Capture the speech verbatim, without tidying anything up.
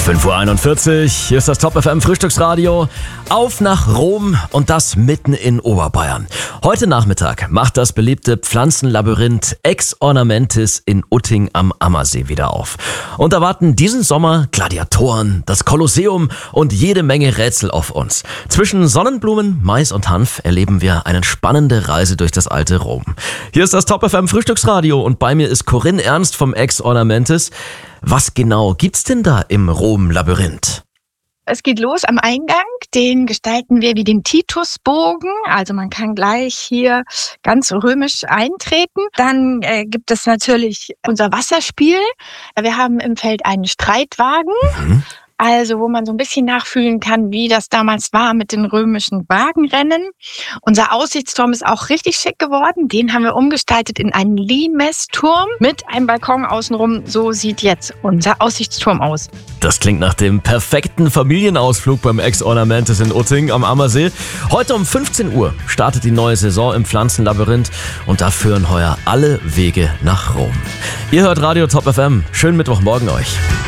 fünf Uhr einundvierzig, hier ist das Top F M Frühstücksradio. Auf nach Rom und das mitten in Oberbayern. Heute Nachmittag macht das beliebte Pflanzenlabyrinth Ex Ornamentis in Utting am Ammersee wieder auf. Und da warten diesen Sommer Gladiatoren, das Kolosseum und jede Menge Rätsel auf uns. Zwischen Sonnenblumen, Mais und Hanf erleben wir eine spannende Reise durch das alte Rom. Hier ist das Top F M Frühstücksradio und bei mir ist Corinne Ernst vom Ex Ornamentis. Was genau gibt's denn da im Rom-Labyrinth? Es geht los am Eingang, den gestalten wir wie den Titusbogen, also man kann gleich hier ganz römisch eintreten. Dann äh, gibt es natürlich unser Wasserspiel. Wir haben im Feld einen Streitwagen. Mhm. Also wo man so ein bisschen nachfühlen kann, wie das damals war mit den römischen Wagenrennen. Unser Aussichtsturm ist auch richtig schick geworden. Den haben wir umgestaltet in einen Limesturm mit einem Balkon außenrum. So sieht jetzt unser Aussichtsturm aus. Das klingt nach dem perfekten Familienausflug beim Ex Ornamentis in Utting am Ammersee. Heute um fünfzehn Uhr startet die neue Saison im Pflanzenlabyrinth und da führen heuer alle Wege nach Rom. Ihr hört Radio Top F M. Schönen Mittwochmorgen euch.